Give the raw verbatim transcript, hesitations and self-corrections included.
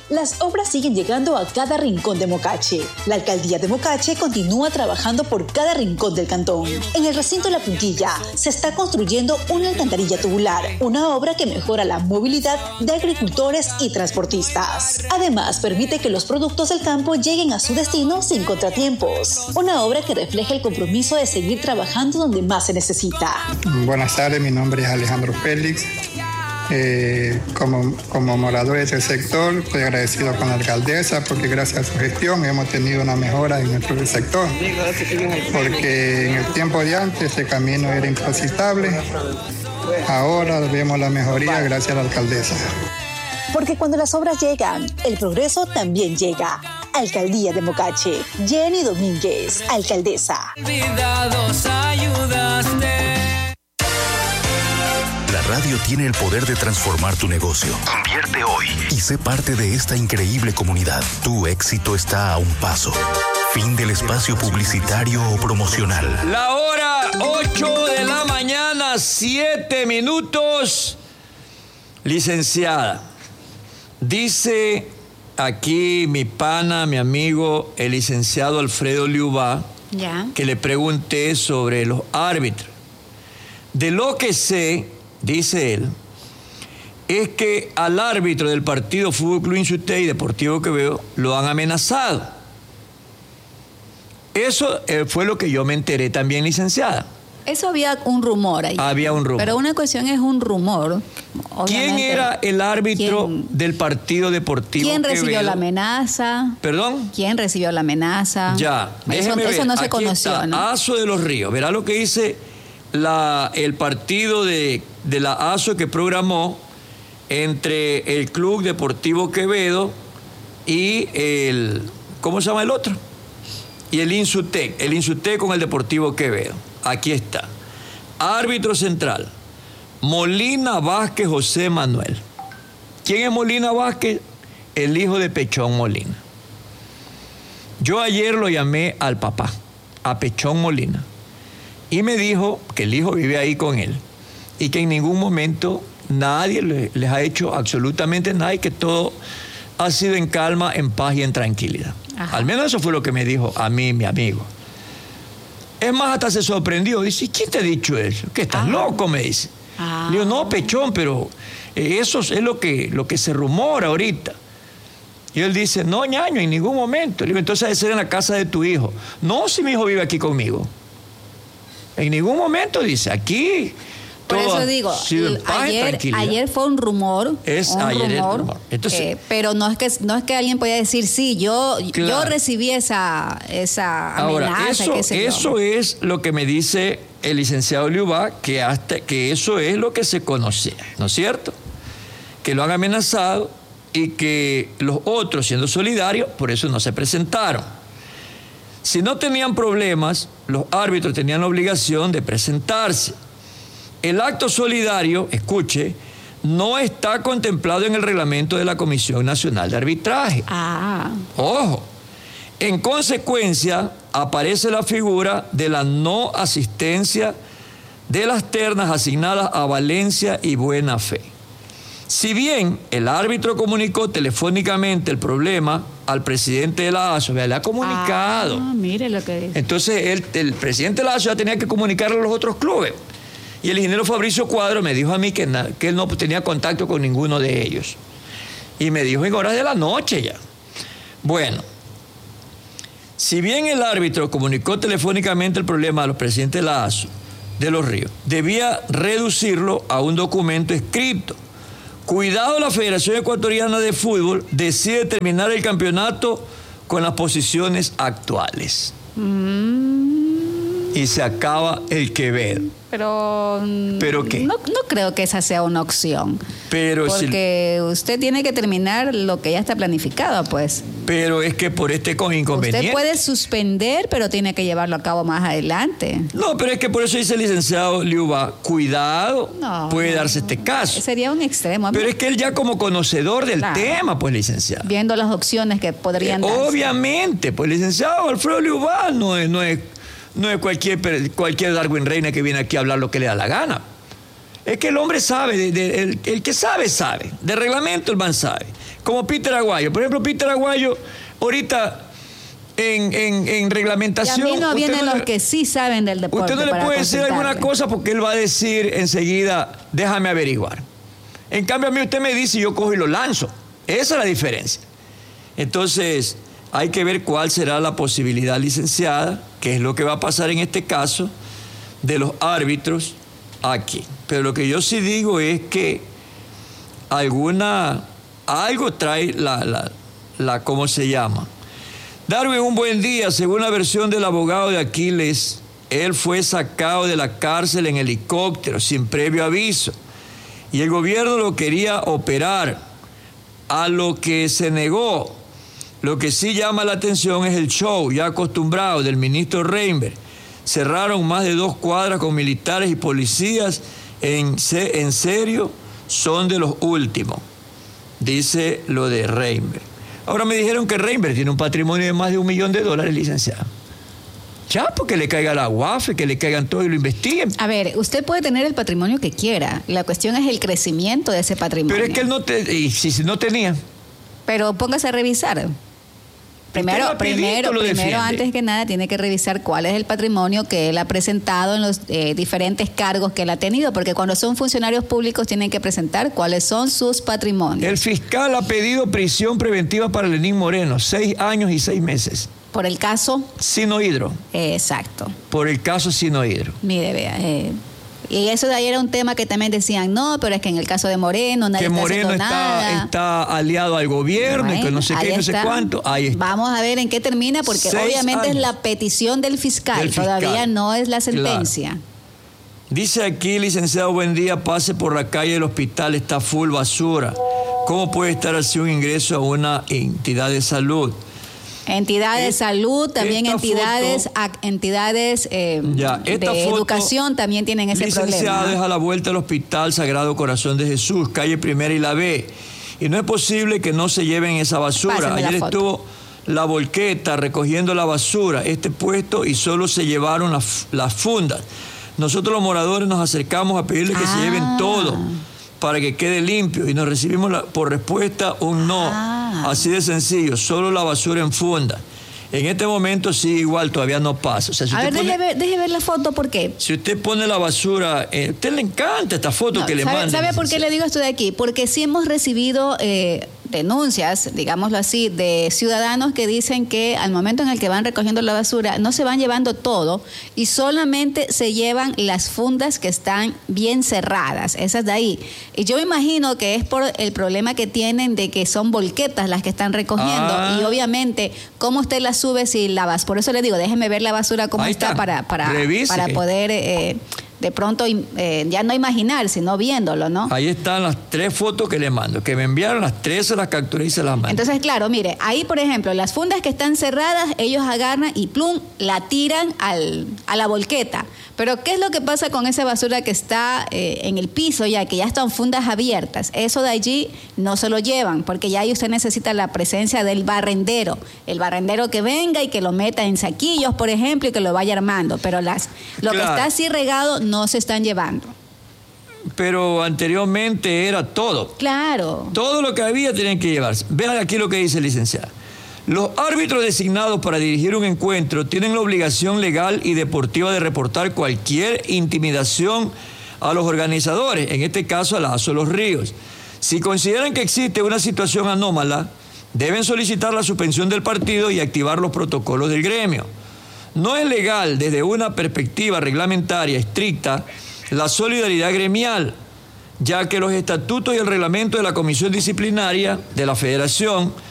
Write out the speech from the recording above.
Las obras siguen llegando a cada rincón de Mocache. La alcaldía de Mocache continúa trabajando por cada rincón del cantón. En el recinto La Puntilla se está construyendo una alcantarilla tubular, una obra que mejora la movilidad de agricultores y transportistas. Además, permite que los productos del campo lleguen a su destino sin contratiempos. Una obra que refleja el compromiso de seguir trabajando donde más se necesita. Buenas tardes, mi nombre es Alejandro Félix. Eh, como, como moradores del sector, estoy agradecido con la alcaldesa porque gracias a su gestión hemos tenido una mejora en nuestro sector. Porque en el tiempo de antes ese camino era intransitable. Ahora vemos la mejoría gracias a la alcaldesa. Porque cuando las obras llegan, el progreso también llega. Alcaldía de Mocache. Jenny Domínguez, alcaldesa. La radio tiene el poder de transformar tu negocio. Convierte hoy y sé parte de esta increíble comunidad. Tu éxito está a un paso. Fin del espacio publicitario o promocional. La hora ocho de la mañana, siete minutos. Licenciada, dice aquí mi pana, mi amigo, el licenciado Alfredo Liubá, ya, que le pregunté sobre los árbitros. De lo que sé, dice él, es que al árbitro del partido Fútbol Club Insuté y Deportivo Quevedo lo han amenazado. Eso eh, fue lo que yo me enteré también, licenciada. Eso había un rumor ahí. Había un rumor. Pero una cuestión es un rumor. ¿Quién era el árbitro ¿Quién, del partido Deportivo ¿Quién Quevedo? recibió la amenaza? ¿Perdón? ¿Quién recibió la amenaza? Ya, eso, déjeme eso ver. no se Aquí conoció, está, ¿no? Aso de los Ríos. Verá lo que dice la, el partido de, de la ASO que programó entre el Club Deportivo Quevedo y el... ¿Cómo se llama el otro? Y el Insutec. El Insutec con el Deportivo Quevedo. Aquí está. Árbitro central, Molina Vázquez José Manuel. ¿Quién es Molina Vázquez? El hijo de Pechón Molina. Yo ayer lo llamé al papá, a Pechón Molina, y me dijo que el hijo vive ahí con él y que en ningún momento nadie les ha hecho absolutamente nada y que todo ha sido en calma, en paz y en tranquilidad. Ajá. Al menos eso fue lo que me dijo a mí, mi amigo. Es más, hasta se sorprendió. Dice, ¿quién te ha dicho eso? ¿Qué estás ah. loco? Me dice. Ah. Le digo, no, Pechón, pero eso es lo que, lo que se rumora ahorita. Y él dice, no, ñaño, en ningún momento. Le digo, entonces debe ser en la casa de tu hijo. No, si mi hijo vive aquí conmigo. En ningún momento, dice, aquí... Por eso digo, ayer, ayer fue un rumor. Es un ayer rumor, el rumor. Entonces, eh, pero no es que no es que alguien pueda decir, sí, yo, claro. yo recibí esa, esa amenaza. Ahora, eso, qué sé eso yo. es lo que me dice el licenciado Liubá, que, hasta, que eso es lo que se conocía, ¿no es cierto? Que lo han amenazado y que los otros, siendo solidarios, por eso no se presentaron. Si no tenían problemas, los árbitros tenían la obligación de presentarse. El acto solidario, escuche, no está contemplado en el reglamento de la Comisión Nacional de Arbitraje. Ah. Ojo. En consecuencia, aparece la figura de la no asistencia de las ternas asignadas a Valencia y Buena Fe. Si bien el árbitro comunicó telefónicamente el problema al presidente de la ASO, le ha comunicado. Ah, mire lo que dice. Entonces, el, el presidente de la ASO ya tenía que comunicarle a los otros clubes. Y el ingeniero Fabricio Cuadro me dijo a mí que, na, que él no tenía contacto con ninguno de ellos. Y me dijo en horas de la noche ya. Bueno, si bien el árbitro comunicó telefónicamente el problema a los presidentes de la ASO, de Los Ríos, debía reducirlo a un documento escrito. Cuidado, la Federación Ecuatoriana de Fútbol decide terminar el campeonato con las posiciones actuales. Mm. Y se acaba el Quevedo. Pero, ¿Pero qué? No, no creo que esa sea una opción. Pero porque si... usted tiene que terminar lo que ya está planificado, pues. Pero es que por este inconveniente... Usted puede suspender, pero tiene que llevarlo a cabo más adelante. No, pero es que por eso dice el licenciado Liubá, cuidado, no, puede no, darse este caso. Sería un extremo. Pero es que él ya como conocedor del claro. tema, pues, licenciado. Viendo las opciones que podrían eh, darse. Obviamente, pues, licenciado Alfredo Liubá no es... No es No es cualquier, cualquier Darwin Reina que viene aquí a hablar lo que le da la gana. Es que el hombre sabe, de, de, el, el que sabe, sabe. De reglamento el man sabe. como Peter Aguayo. Por ejemplo, Peter Aguayo, ahorita en, en, en reglamentación... Y a mí no vienen no, los que sí saben del deporte. Usted no le puede decir alguna cosa porque él va a decir enseguida, déjame averiguar. En cambio, a mí usted me dice y yo cojo y lo lanzo. Esa es la diferencia. Entonces, hay que ver cuál será la posibilidad, licenciada, qué es lo que va a pasar en este caso de los árbitros aquí. Pero lo que yo sí digo es que alguna, algo trae la, la, la ¿cómo se llama? Darwin, un buen día. Según la versión del abogado de Aquiles, él fue sacado de la cárcel en helicóptero sin previo aviso y el gobierno lo quería operar, a lo que se negó. Lo que sí llama la atención es el show ya acostumbrado del ministro Reinberg. Cerraron más de dos cuadras con militares y policías. En, en serio, son de los últimos, dice lo de Reinberg. Ahora me dijeron que Reinberg tiene un patrimonio de más de un millón de dólares, licenciado. Ya, porque le caiga la U A F, que le caigan todo y lo investiguen. A ver, usted puede tener el patrimonio que quiera. La cuestión es el crecimiento de ese patrimonio. Pero es que él no te, y si, si no tenía. Pero póngase a revisar. Primero, primero, primero antes que nada, tiene que revisar cuál es el patrimonio que él ha presentado en los eh, diferentes cargos que él ha tenido, porque cuando son funcionarios públicos tienen que presentar cuáles son sus patrimonios. El fiscal ha pedido prisión preventiva para Lenín Moreno, seis años y seis meses. ¿Por el caso? Sinohidro. Eh, exacto. Por el caso Sinohidro. Mire, vea, eh, y eso de ayer era un tema que también decían, no, pero es que en el caso de Moreno nadie que está Moreno haciendo está, nada. está aliado al gobierno, bueno, y que no sé qué, no sé cuánto. Ahí está. Vamos a ver en qué termina, porque Seis obviamente años. es la petición del fiscal, del fiscal, todavía no es la sentencia. Claro. Dice aquí, licenciado, buen día, pase por la calle del hospital, está full basura. ¿Cómo puede estar así un ingreso a una entidad de salud? Entidades de salud, también esta entidades foto, ac, entidades eh, ya, de foto, educación también tienen ese licenciado, problema. Licenciado, es a la vuelta del Hospital Sagrado Corazón de Jesús, calle Primera y la B. Y no es posible que no se lleven esa basura. Pásame Ayer la estuvo la volqueta recogiendo la basura, este puesto, y solo se llevaron las, las fundas. Nosotros los moradores nos acercamos a pedirle que ah. se lleven todo para que quede limpio, y nos recibimos la, por respuesta un no. Ah. Así de sencillo, solo la basura en funda. En este momento sí, igual todavía no pasa. O sea, si a ver, pone, deje, ver, deje ver la foto, ¿por qué? Si usted pone la basura, eh, a usted le encanta esta foto no, que le ¿sabe, mandan. ¿Sabe por qué le digo esto de aquí? Porque sí hemos recibido eh, denuncias, digámoslo así, de ciudadanos que dicen que al momento en el que van recogiendo la basura no se van llevando todo y solamente se llevan las fundas que están bien cerradas, esas de ahí. Y yo me imagino que es por el problema que tienen de que son volquetas las que están recogiendo ah. y obviamente, ¿cómo usted las sube si la vas? Por eso le digo, déjeme ver la basura cómo ahí está, está para, para, Revise para que... poder... Eh, de pronto eh, ya no imaginar, sino viéndolo, ¿no? Ahí están las tres fotos que le mando, que me enviaron, las tres se las capturé y se las mandé. Entonces, claro, mire, ahí por ejemplo, las fundas que están cerradas, ellos agarran y plum, la tiran al, a la volqueta. Pero ¿qué es lo que pasa con esa basura que está eh, en el piso ya, que ya están fundas abiertas? Eso de allí no se lo llevan, porque ya ahí usted necesita la presencia del barrendero. El barrendero que venga y que lo meta en saquillos, por ejemplo, y que lo vaya armando. Pero las lo claro. que está así regado no se están llevando. Pero anteriormente era todo. Claro. Todo lo que había tenían que llevarse. Vean aquí lo que dice el licenciado. Los árbitros designados para dirigir un encuentro tienen la obligación legal y deportiva de reportar cualquier intimidación a los organizadores, en este caso a la ASO Los Ríos. Si consideran que existe una situación anómala, deben solicitar la suspensión del partido y activar los protocolos del gremio. No es legal desde una perspectiva reglamentaria estricta la solidaridad gremial, ya que los estatutos y el reglamento de la Comisión Disciplinaria de la Federación